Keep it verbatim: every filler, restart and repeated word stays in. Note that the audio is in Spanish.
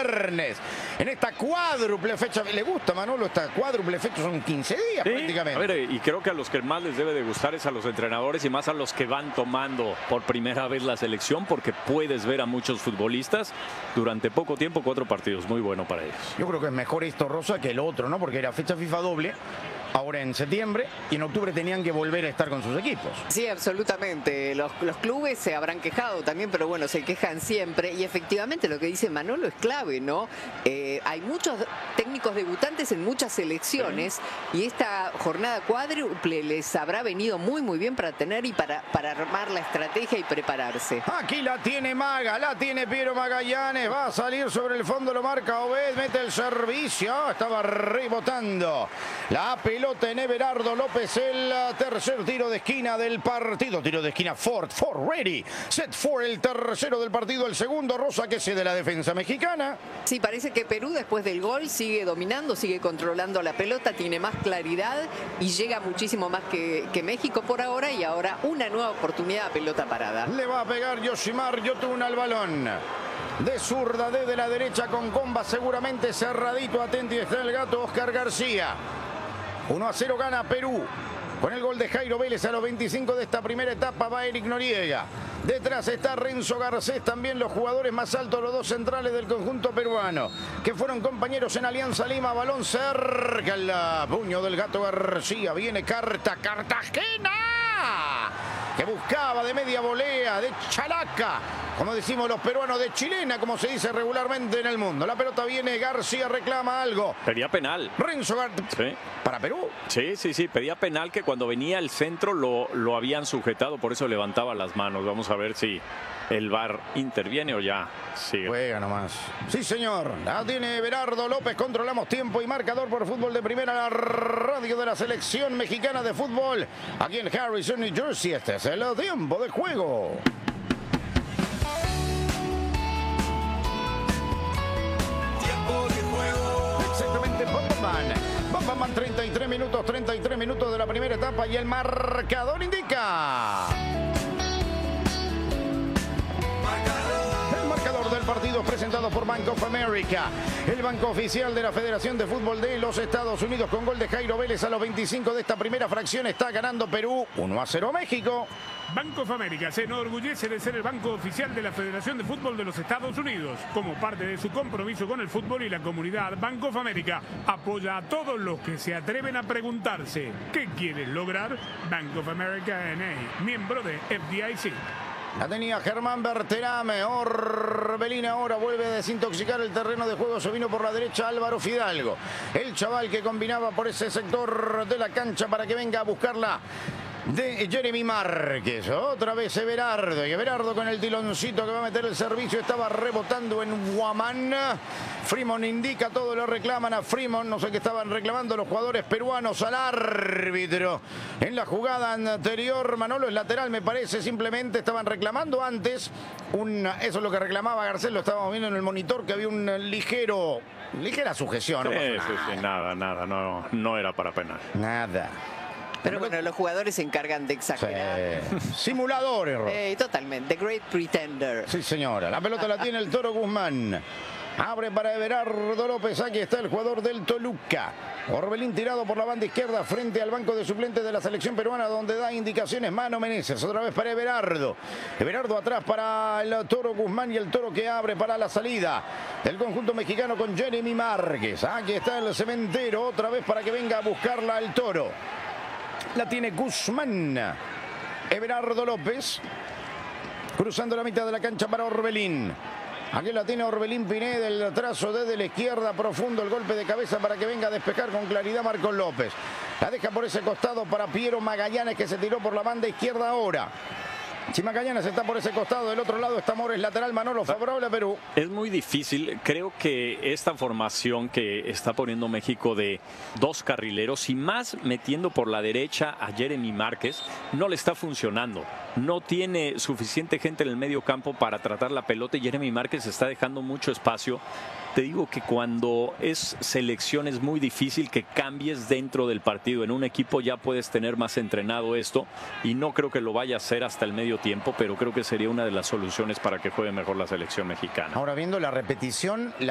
viernes, en esta cuádruple fecha. ¿Le gusta, Manolo, esta cuádruple fecha? Son quince días, sí, prácticamente. A ver, y creo que a los que más les debe de gustar es a los entrenadores y más a los que van tomando por primera vez la selección, porque puedes ver a muchos futbolistas durante poco tiempo, cuatro partidos, muy bueno para ellos. Yo creo que es mejor esto, Rosa, que el otro, ¿no? Porque era fecha FIFA doble, ahora en septiembre, y en octubre tenían que volver a estar con sus equipos. Sí, absolutamente. Los, los clubes se habrán quejado también, pero bueno, se quejan siempre. Y efectivamente lo que dice Manolo es clave, ¿no? Eh, hay muchos técnicos debutantes en muchas selecciones y esta jornada cuádruple les habrá venido muy, muy bien para tener y para, para armar la estrategia y prepararse. Aquí la tiene Maga, la tiene Piero Magallanes, va a salir sobre el fondo, lo marca Obed, mete el servicio, estaba rebotando la pelota en Everardo López, el tercer tiro de esquina del partido, tiro de esquina Ford, Ford ready, set for el tercero del partido, el segundo, Rosa, que se de la defensa mexicana. Sí, parece que Perú después del gol sigue dominando, sigue controlando la pelota, tiene más claridad y llega muchísimo más que, que México por ahora, y ahora una nueva oportunidad a pelota parada. Le va a pegar Yoshimar Yotun al balón. De zurda, desde la derecha con comba, seguramente cerradito, atento, y está el gato Oscar García. uno a cero gana Perú. Con el gol de Jairo Vélez a los veinticinco de esta primera etapa va Eric Noriega. Detrás está Renzo Garcés, también los jugadores más altos, los dos centrales del conjunto peruano, que fueron compañeros en Alianza Lima. Balón cerca, el puño del gato García. Viene Carta, Cartagena, que buscaba de media volea, de chalaca, como decimos los peruanos, de chilena, como se dice regularmente en el mundo. La pelota viene, García reclama algo. Pedía penal. Renzo Garcés. Sí. ¿Para Perú? Sí, sí, sí, pedía penal, que cuando venía el centro lo, lo habían sujetado, por eso levantaba las manos. Vamos a ver si el V A R interviene o ya sigue. Juega nomás. Sí, señor. La tiene Everardo López. Controlamos tiempo y marcador por Fútbol de Primera, la radio de la selección mexicana de fútbol. Aquí en Harrison, New Jersey. Este es el tiempo de juego. Tiempo de juego. Exactamente, Bomberman. Bomberman, treinta y tres minutos, treinta y tres minutos de la primera etapa y el marcador indica... del partido presentado por Bank of America, el banco oficial de la Federación de Fútbol de los Estados Unidos, con gol de Jairo Vélez a los veinticinco de esta primera fracción. Está ganando Perú uno a cero México. Bank of America se enorgullece de ser el banco oficial de la Federación de Fútbol de los Estados Unidos. Como parte de su compromiso con el fútbol y la comunidad, Bank of America apoya a todos los que se atreven a preguntarse ¿qué quieren lograr? Bank of America N A, miembro de F D I C. La tenía Germán Berterame. Orbelín ahora vuelve a desintoxicar el terreno de juego. Se vino por la derecha Álvaro Fidalgo, el chaval que combinaba por ese sector de la cancha para que venga a buscarla de Jeremy Márquez. Otra vez Everardo, y Everardo con el tiloncito que va a meter el servicio. Estaba rebotando en Guamán. Freeman indica, todo lo reclaman a Freeman. No sé qué estaban reclamando los jugadores peruanos al árbitro en la jugada anterior. Manolo es lateral, me parece. Simplemente estaban reclamando antes un, eso es lo que reclamaba Garcés. Lo estábamos viendo en el monitor, que había un ligero ligera sujeción. Sí, ¿no? sí, sí, nada, nada, no, no era para penal. Nada. Pero bueno, los jugadores se encargan de exagerar. Sí. Simuladores. Eh, totalmente. The Great Pretender. Sí, señora. La pelota la tiene el Toro Guzmán. Abre para Everardo López. Aquí está el jugador del Toluca. Orbelín tirado por la banda izquierda frente al banco de suplentes de la selección peruana, donde da indicaciones Mano Meneses. Otra vez para Everardo. Everardo atrás para el Toro Guzmán, y el Toro que abre para la salida del conjunto mexicano con Jeremy Márquez. Aquí está el cementero. Otra vez para que venga a buscarla el Toro. La tiene Guzmán. Everardo López cruzando la mitad de la cancha para Orbelín. Aquí la tiene Orbelín Pineda, el trazo desde la izquierda, profundo el golpe de cabeza para que venga a despejar con claridad Marcos López. La deja por ese costado para Piero Magallanes, que se tiró por la banda izquierda ahora. Si Magallanes está por ese costado, del otro lado está Mores, lateral. Manolo, favorable a Perú. Es muy difícil. Creo que esta formación que está poniendo México de dos carrileros y más metiendo por la derecha a Jeremy Márquez no le está funcionando. No tiene suficiente gente en el medio campo para tratar la pelota, y Jeremy Márquez está dejando mucho espacio. Te digo que cuando es selección es muy difícil que cambies dentro del partido. En un equipo ya puedes tener más entrenado esto, y no creo que lo vaya a hacer hasta el medio tiempo, pero creo que sería una de las soluciones para que juegue mejor la selección mexicana. Ahora, viendo la repetición,